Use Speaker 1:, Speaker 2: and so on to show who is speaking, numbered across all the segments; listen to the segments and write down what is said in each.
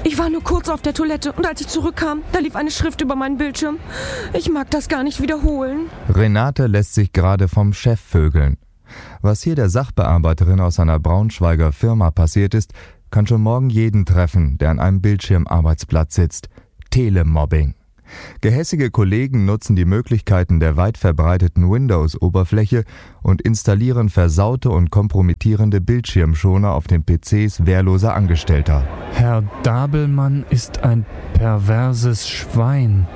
Speaker 1: Ich war nur kurz auf der Toilette und als ich zurückkam, da lief eine Schrift über meinen Bildschirm. Ich mag das gar nicht wiederholen.
Speaker 2: Renate lässt sich gerade vom Chef vögeln. Was hier der Sachbearbeiterin aus einer Braunschweiger Firma passiert ist, kann schon morgen jeden treffen, der an einem Bildschirmarbeitsplatz sitzt. Telemobbing. Gehässige Kollegen nutzen die Möglichkeiten der weit verbreiteten Windows-Oberfläche und installieren versaute und kompromittierende Bildschirmschoner auf den PCs wehrloser Angestellter.
Speaker 3: Herr Dabelmann ist ein perverses Schwein.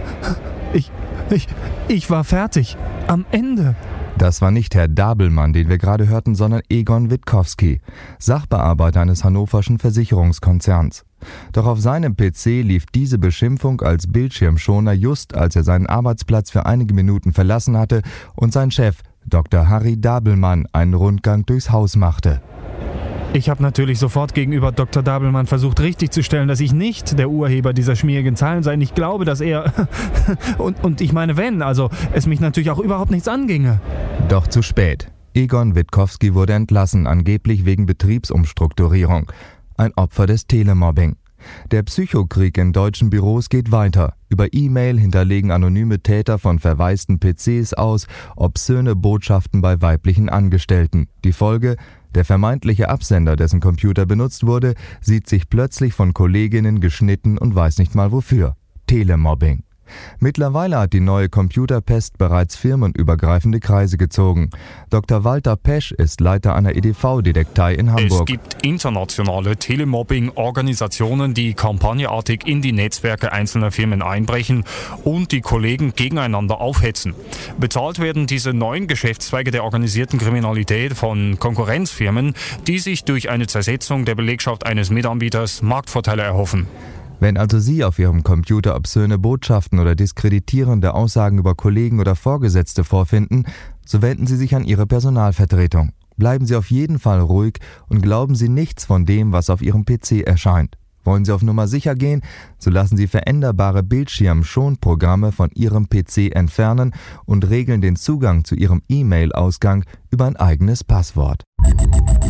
Speaker 3: Ich war fertig. Am Ende.
Speaker 2: Das war nicht Herr Dabelmann, den wir gerade hörten, sondern Egon Witkowski, Sachbearbeiter eines hannoverschen Versicherungskonzerns. Doch auf seinem PC lief diese Beschimpfung als Bildschirmschoner just, als er seinen Arbeitsplatz für einige Minuten verlassen hatte und sein Chef, Dr. Harry Dabelmann, einen Rundgang durchs Haus machte.
Speaker 3: Ich habe natürlich sofort gegenüber Dr. Dabelmann versucht richtigzustellen, dass ich nicht der Urheber dieser schmierigen Zahlen sei. Ich glaube, dass er... und ich meine, wenn, also es mich natürlich auch überhaupt nichts anginge.
Speaker 2: Doch zu spät. Egon Witkowski wurde entlassen, angeblich wegen Betriebsumstrukturierung. Ein Opfer des Telemobbing. Der Psychokrieg in deutschen Büros geht weiter. Über E-Mail hinterlegen anonyme Täter von verwaisten PCs aus obszöne Botschaften bei weiblichen Angestellten. Die Folge: Der vermeintliche Absender, dessen Computer benutzt wurde, sieht sich plötzlich von Kolleginnen geschnitten und weiß nicht mal wofür. Telemobbing. Mittlerweile hat die neue Computerpest bereits firmenübergreifende Kreise gezogen. Dr. Walter Pesch ist Leiter einer EDV-Detektei in Hamburg.
Speaker 4: Es gibt internationale Telemobbing-Organisationen, die kampagnenartig in die Netzwerke einzelner Firmen einbrechen und die Kollegen gegeneinander aufhetzen. Bezahlt werden diese neuen Geschäftszweige der organisierten Kriminalität von Konkurrenzfirmen, die sich durch eine Zersetzung der Belegschaft eines Mitanbieters Marktvorteile erhoffen.
Speaker 2: Wenn also Sie auf Ihrem Computer obszöne Botschaften oder diskreditierende Aussagen über Kollegen oder Vorgesetzte vorfinden, so wenden Sie sich an Ihre Personalvertretung. Bleiben Sie auf jeden Fall ruhig und glauben Sie nichts von dem, was auf Ihrem PC erscheint. Wollen Sie auf Nummer sicher gehen, so lassen Sie veränderbare Bildschirmschonprogramme von Ihrem PC entfernen und regeln den Zugang zu Ihrem E-Mail-Ausgang über ein eigenes Passwort.